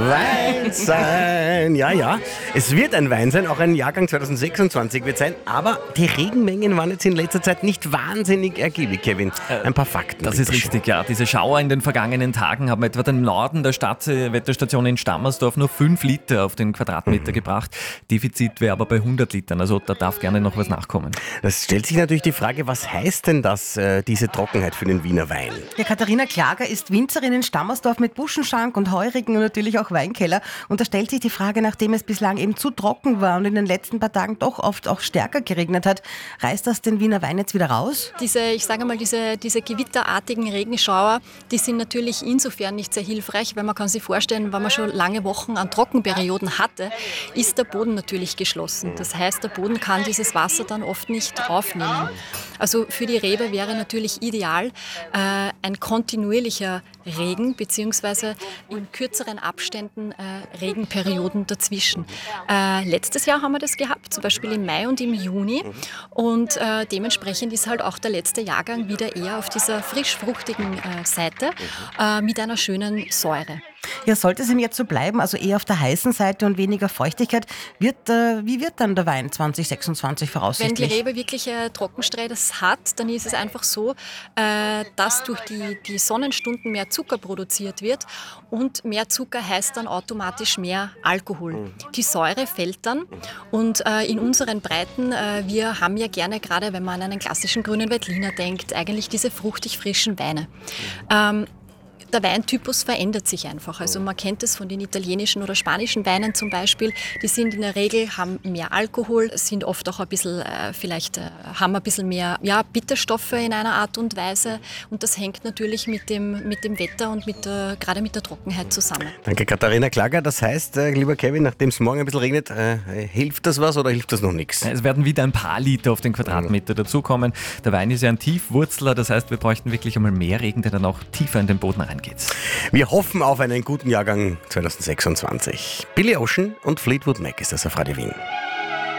Wein sein. Ja, ja. Es wird ein Wein sein, auch ein Jahrgang 2026 wird sein, aber die Regenmengen waren jetzt in letzter Zeit nicht wahnsinnig ergiebig, Kevin. Ein paar Fakten. Das ist richtig, ja. Diese Schauer in den vergangenen Tagen haben etwa den Norden der Stadtwetterstation in Stammersdorf nur 5 Liter auf den Quadratmeter gebracht. Defizit wäre aber bei 100 Litern, also da darf gerne noch was nachkommen. Das stellt sich natürlich die Frage, was heißt denn das, diese Trockenheit für den Wiener Wein? Ja, Katharina Klager ist Winzerin in Stammersdorf mit Buschenschank und Heurigen und natürlich auch Weinkeller. Und da stellt sich die Frage, nachdem es bislang eben zu trocken war und in den letzten paar Tagen doch oft auch stärker geregnet hat, reißt das den Wiener Wein jetzt wieder raus? Diese gewitterartigen Regenschauer, die sind natürlich insofern nicht sehr hilfreich, weil man kann sich vorstellen, wenn man schon lange Wochen an Trockenperioden hatte, ist der Boden natürlich geschlossen. Das heißt, der Boden kann dieses Wasser dann oft nicht aufnehmen. Also für die Rebe wäre natürlich ideal ein kontinuierlicher Regen beziehungsweise in kürzeren Abständen Regenperioden dazwischen. Letztes Jahr haben wir das gehabt, zum Beispiel im Mai und im Juni, und dementsprechend ist halt auch der letzte Jahrgang wieder eher auf dieser frisch-fruchtigen Seite mit einer schönen Säure. Ja, sollte es ihm jetzt so bleiben, also eher auf der heißen Seite und weniger Feuchtigkeit, wie wird dann der Wein 2026 voraussichtlich? Wenn die Rebe wirklich Trockenstress hat, dann ist es einfach so, dass durch die Sonnenstunden mehr Zucker produziert wird, und mehr Zucker heißt dann automatisch mehr Alkohol. Die Säure fällt dann, und in unseren Breiten, wir haben ja gerne, gerade wenn man an einen klassischen grünen Veltliner denkt, eigentlich diese fruchtig frischen Weine. Der Weintypus verändert sich einfach. Also man kennt es von den italienischen oder spanischen Weinen zum Beispiel. Die sind in der Regel, haben mehr Alkohol, sind oft auch ein bisschen, haben ein bisschen mehr Bitterstoffe in einer Art und Weise. Und das hängt natürlich mit dem Wetter und gerade mit der Trockenheit zusammen. Danke, Katharina Klager. Das heißt, lieber Kevin, nachdem es morgen ein bisschen regnet, hilft das was oder hilft das noch nichts? Es werden wieder ein paar Liter auf den Quadratmeter dazukommen. Der Wein ist ja ein Tiefwurzler, das heißt, wir bräuchten wirklich einmal mehr Regen, der dann auch tiefer in den Boden reingeht. Wir hoffen auf einen guten Jahrgang 2026. Billy Ocean und Fleetwood Mac ist das auf Radio Wien.